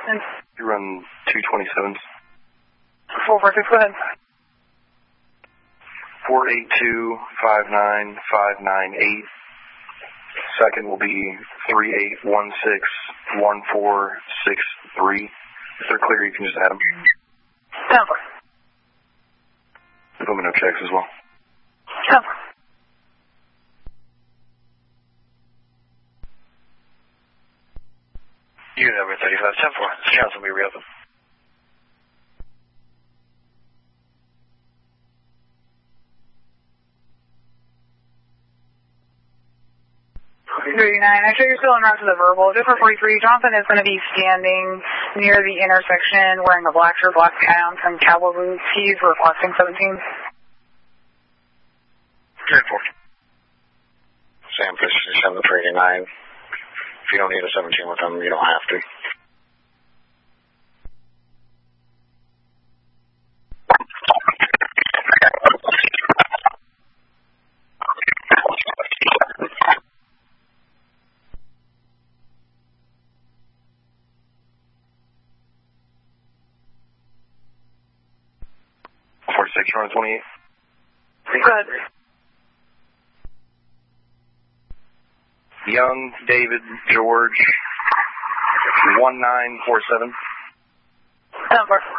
You run 227s. 446, go ahead. 482-59598. Second will be 3816-1463. If they're clear, you can just add them. 10-4. Lumino checks as well. 10-4. Unit number 35, 10-4. This channel will be reopened. Actually, you're still en route to the verbal. Just for 43, Jonathan is going to be standing near the intersection wearing a black shirt, black pants, and cowboy boots. He's requesting 17. 10-4. Sam, push 7-389. If you don't need a 17 with them, you don't have to. You're on 28. Go ahead. Young, David, George, 1947. 10-4.